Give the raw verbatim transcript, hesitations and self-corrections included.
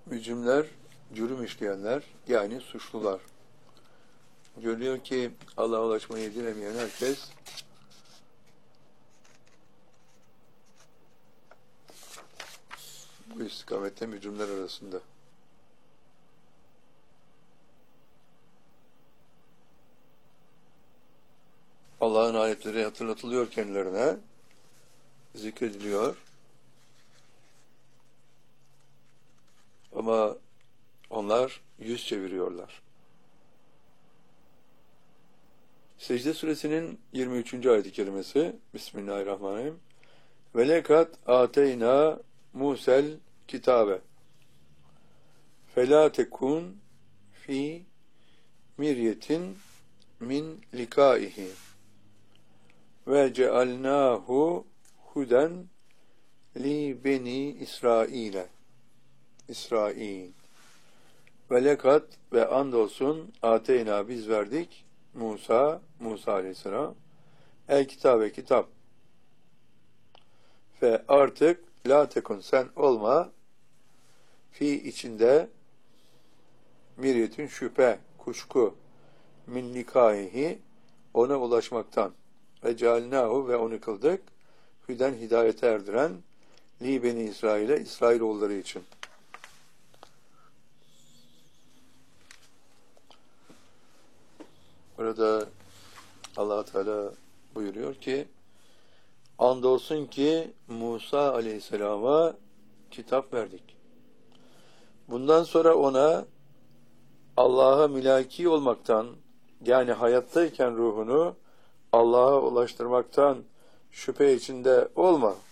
Mücrimler, cürüm işleyenler, yani suçlular. Görülüyor ki Allah'a ulaşmayı dilemeyen herkes bu istikamette mücrimler arasında. Allah'ın ayetleri hatırlatılıyor kendilerine, zikrediliyor. Ama onlar yüz çeviriyorlar. Secde suresinin yirmi üçüncü ayet-i kerimesi Bismillahirrahmanirrahim. Ve lekat ateyna Musel kitabe felâ tekun fi miryetin min likâihi ve cealnâhu huden li beni İsrail'e İsrail. Ve lekat ve andolsun ateyna biz verdik Musa, Musa aleyhisselam el kitabe kitap ve artık la tekun sen olma fi içinde miryetin şüphe, kuşku min likâihi ona ulaşmaktan ve cealnâhu ve onu kıldık hüden hidayete erdiren li beni İsrail'e İsrailoğulları için. Burada Allah Teala buyuruyor ki andolsun ki Musa Aleyhisselam'a kitap verdik. Bundan sonra ona Allah'a mülaki olmaktan yani hayattayken ruhunu Allah'a ulaştırmaktan şüphe içinde olma.